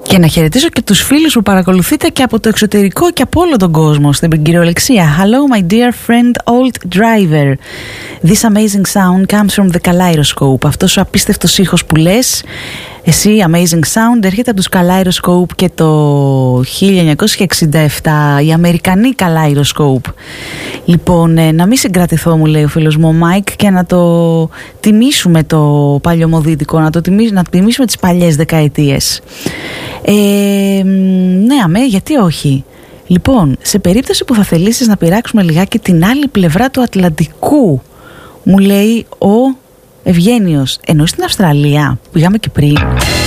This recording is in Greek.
Και να χαιρετήσω και τους φίλους που παρακολουθείτε και από το εξωτερικό και από όλο τον κόσμο, στην κυριολεξία. Hello my dear friend old driver. This amazing sound comes from the Kaleidoscope. Αυτός ο απίστευτος ήχος που λες εσύ, amazing sound, έρχεται από τους Kaleidoscope και το 1967, οι Αμερικανοί Kaleidoscope. Λοιπόν, να μην συγκρατηθώ, μου λέει ο φίλος μου ο Μάικ, και να το τιμήσουμε το παλιωμοδίτικο, να τιμήσουμε τις παλιές δεκαετίες. Ναι, αμέ, γιατί όχι. Λοιπόν, σε περίπτωση που θα θελήσεις να πειράξουμε λιγάκι την άλλη πλευρά του Ατλαντικού, μου λέει ο Ευγένιος, εννοείς στην Αυστραλία που πήγαμε και πριν?